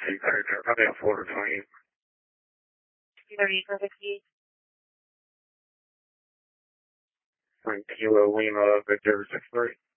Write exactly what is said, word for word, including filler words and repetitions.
two thirty, I mean, four twenty. two thirty for sixty. Kilo Lima, Victor six three.